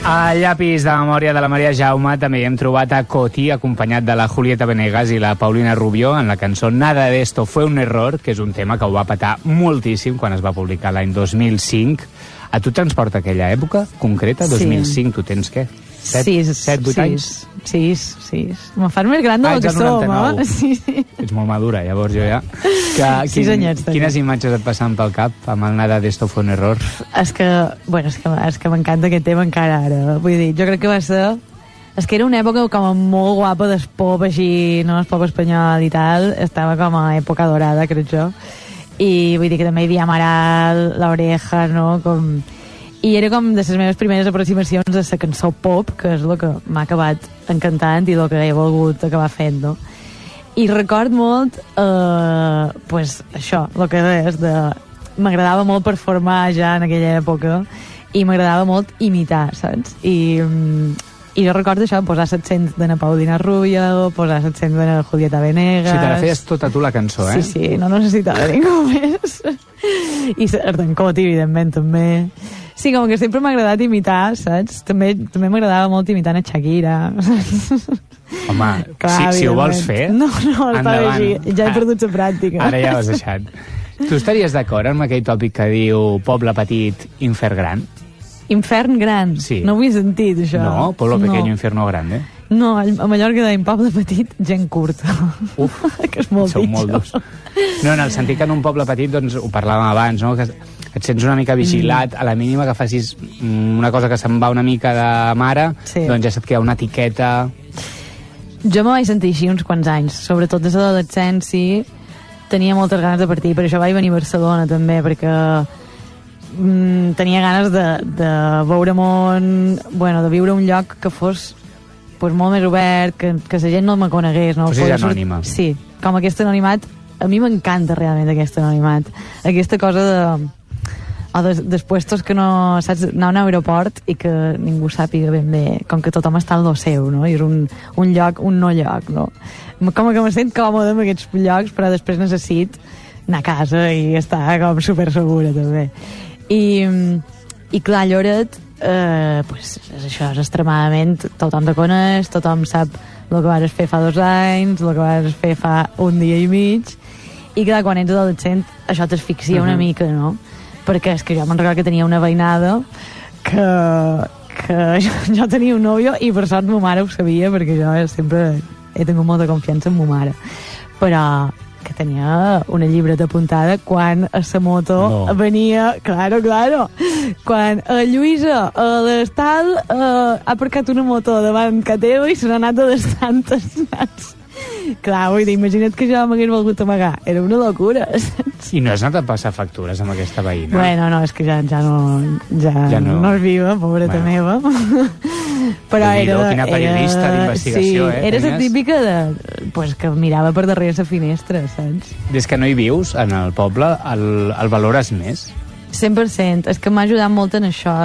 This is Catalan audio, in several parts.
Al llapis de memòria de la Maria Jaume també hi hem trobat a Coti, acompanyat de la Julieta Venegas i la Paulina Rubio, en la cançó Nada de esto fue un error, que és un tema que ho va petar moltíssim quan es va publicar l'any 2005. A tu transporta aquella època concreta? 2005, tu tens què? 7-8 anys? 6. Me fas més gran del que som, eh? Sí. Ets molt madura, llavors jo ja... Quines imatges et passen pel cap amb el Nada de esto fue un error? És que m'encanta aquest tema encara ara. Vull dir, jo crec que va ser... És que era una època com molt guapa del pop, així, no? El pop espanyol i tal. Estava com a època dorada, crec jo. I vull dir que també hi havia Amaral, La Oreja, no? I era com de les meves primeres aproximacions a la cançó pop, que és el que m'ha acabat encantant i el que he volgut acabar fent, no? I record molt, pues, això, el que és de... M'agradava molt performar ja en aquella època i m'agradava molt imitar, saps? I jo recordo això, posar 700 de la Paulina Rubio, posar 700 de la Julieta Venegas... Si te la feies tota tu la cançó, eh? Sí, no necessitava ningú més. I d'en Coti, evidentment, també. Sí, com que sempre m'ha agradat imitar, saps? També m'agradava molt imitar a Shakira. Home, clar, si ho vols fer, no, està bé així. Ja he perdut la pràctica. Ara ja ho has deixat. Tu estaries d'acord amb aquell tòpic que diu poble petit, infern gran? Infern gran? Sí. No ho he sentit, això. No, pueblo pequeño, infierno grande. No, a Mallorca deim poble petit, gent curta. Uf, que és molt sou molt durs. No, en el sentit que en un poble petit, doncs, ho parlàvem abans, no?, que et sents una mica vigilat, a la mínima que facis una cosa que se'n va una mica de mare, sí, doncs ja se't queda una etiqueta... Jo me vaig sentir així uns quants anys, sobretot des de l'adolescència, tenia moltes ganes de partir, per això vaig venir a Barcelona també, perquè tenia ganes de veure món, bueno, de viure un lloc que fos pues, molt més obert, que la gent no me conegués, no? Fos anònima. Sí, com aquest anonimat, a mi m'encanta realment aquest anonimat, aquesta cosa de... o dels puestos que no saps, anar a un aeroport i que ningú sàpiga ben bé, com que tothom està al lo seu, no? I és un lloc, un no lloc, no? Com que me sent còmode en aquests llocs, però després necessit anar a casa i estar com super segura també. I clar, Lloret pues, és això, és extremadament, tothom te coneix, tothom sap el que vas fer fa 2 anys, el que vas fer fa un dia i mig, i clar, quan ets adolescent això t'asfixia una mica, no? Perquè és que jo me'n recordo que tenia una veïnada que jo tenia un nòvio i per sort ma mare ho sabia, perquè jo sempre he tingut molta confiança en ma mare, però que tenia una llibreta apuntada quan a la moto venia, claro, quan Lluïsa a l'estal ha aparcat una moto davant que teva i se n'ha anat a les tantes, saps? Clar, vull dir, imagina't que jo m'hagués volgut amagar. Era una locura, saps? I no has anat a passar factures amb aquesta veïna? Bueno, no, és que ja no és viva, pobreta meva. Però quina periodista d'investigació, sí, era la típica pues, que mirava per darrere la finestra, saps? Des que no hi vius, en el poble, el valores més? 100%. És que m'ha ajudat molt en això.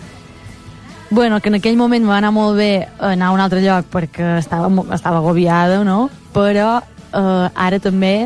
Bueno, que en aquell moment m'ha anat molt bé anar a un altre lloc perquè estava agobiada, no? Però ara també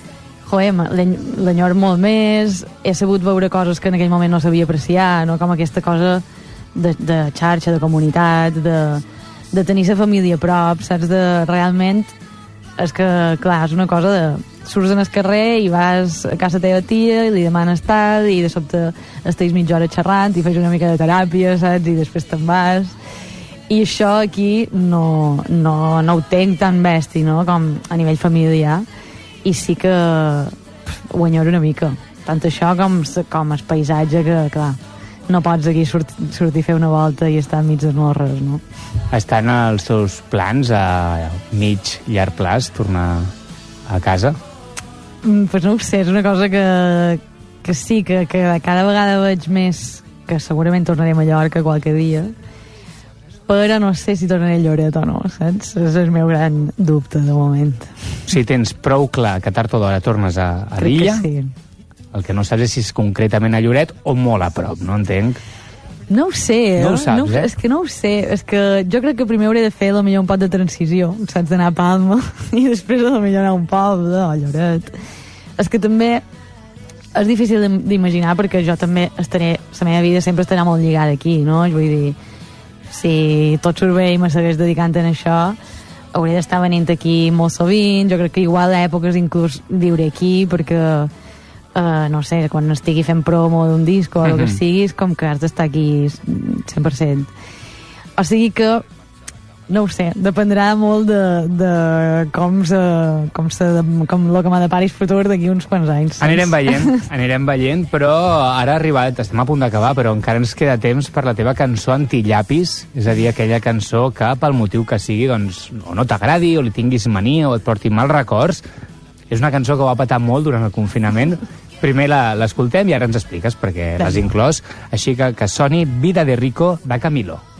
l'enyor molt més, he sabut veure coses que en aquell moment no sabia apreciar, no? Com aquesta cosa de xarxa, de comunitat, de tenir la família a prop, saps? Realment és que, clar, és una cosa de... surts en el carrer i vas a casa teva tia i li demanes tal i de sobte estàs mitja hora xerrant i fes una mica de teràpia, saps? I després te'n vas. I això aquí no ho tenc tan bèstia, no? Com a nivell familiar. I sí que ho enyoro una mica. Tant això com el paisatge que, clar, no pots aquí sortir a fer una volta i estar enmig dels morres, no? Estan els teus plans a mig llarg plaç tornar a casa? Pues no ho sé, és una cosa que sí, que cada vegada veig més, que segurament tornaré a Mallorca qualque dia, però no sé si tornaré a Lloret o no, saps? És el meu gran dubte de moment. Si tens prou clar que tard o d'hora tornes a l'illa, sí. El que no saps és si és concretament a Lloret o molt a prop, no entenc. No ho sé, No ho saps, És que no ho sé. És que jo crec que primer hauré de fer potser un pot de transició, saps, d'anar a Palma i després potser anar a un poble o a Lloret. És que també és difícil d'imaginar perquè jo també estaré, la meva vida sempre estarà molt lligada aquí, no? Vull dir, si tot surt bé i me segueix dedicant en això, hauré d'estar venint aquí molt sovint. Jo crec que igual a èpoques inclús viuré aquí, perquè no sé, quan estigui fent promo d'un disc o el que sigui, com que has d'estar aquí 100%. O sigui que no ho sé, dependrà molt de com el que m'ha de parir el futur d'aquí uns quants anys. Anirem veient, però ara estem a punt d'acabar, però encara ens queda temps per la teva cançó Antillapis, és a dir, aquella cançó que pel motiu que sigui, doncs, o no t'agradi, o li tinguis mania, o et porti mals records. És una cançó que va petar molt durant el confinament. Primer l'escoltem i ara ens expliques perquè l'has inclòs. Així que soni Vida de Rico de Camilo.